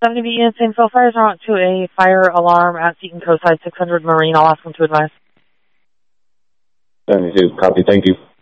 70B Ian, same cell fires are out to a fire alarm at Seton Coastside 600 Marine. I'll ask them to advise. 72, copy, thank you.